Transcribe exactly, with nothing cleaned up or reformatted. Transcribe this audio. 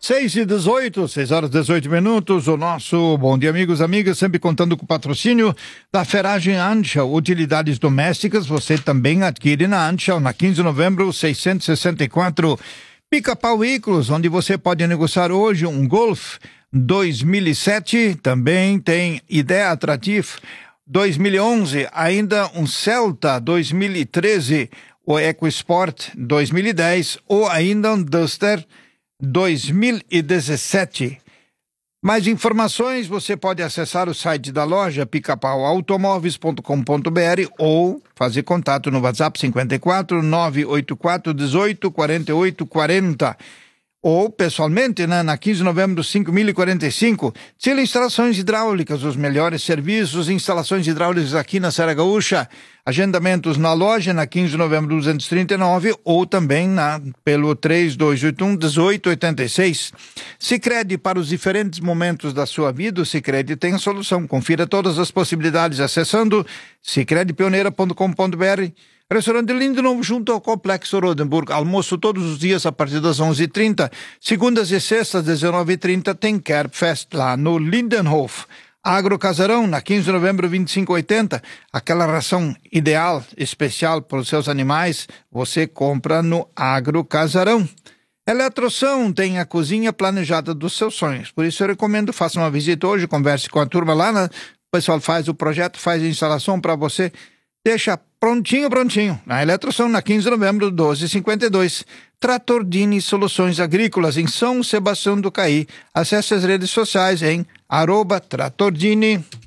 seis e dezoito, seis horas e dezoito minutos, o nosso Bom Dia Amigos, Amigas, sempre contando com o patrocínio da Ferragem Anshel, utilidades domésticas, você também adquire na Anshel, na quinze de novembro, seiscentos e sessenta e quatro, Pica-Pau Veículos, onde você pode negociar hoje um Golf dois mil e sete, também tem Ideia Atratif dois mil e onze, ainda um Celta dois mil e treze, o EcoSport dois mil e dez, ou ainda um Duster dois mil e dezessete. Mais informações você pode acessar o site da loja pica-pau automóveis ponto com ponto br ou fazer contato no WhatsApp cinco quatro nove oito quatro dezoito quarenta e oito quarenta ou pessoalmente, né, na quinze de novembro cinco mil e quarenta e cinco. Tila Instalações Hidráulicas, os melhores serviços, instalações hidráulicas aqui na Serra Gaúcha. Agendamentos na loja na quinze de novembro duzentos e trinta e nove ou também na, pelo três dois oito um, dezoito oitenta e seis. Sicredi, para os diferentes momentos da sua vida, o Sicredi tem a solução. Confira todas as possibilidades acessando sicredi pioneira ponto com ponto br. Restaurante Lindenhof, junto ao Complexo Rodenburg. Almoço todos os dias a partir das onze e trinta. Segundas e sextas, dezenove e trinta, tem Kerbfest lá no Lindenhof. Agro Casarão, na quinze de novembro, vinte e cinco oitenta. Aquela ração ideal, especial para os seus animais, você compra no Agro Casarão. Eletroção, tem a cozinha planejada dos seus sonhos. Por isso eu recomendo, faça uma visita hoje, converse com a turma lá. Né? O pessoal faz o projeto, faz a instalação para você. Deixa prontinho, prontinho. Na Eletroção, na quinze de novembro, doze e cinquenta e dois. Trator Dini Soluções Agrícolas, em São Sebastião do Caí. Acesse as redes sociais em arroba Trator Dini.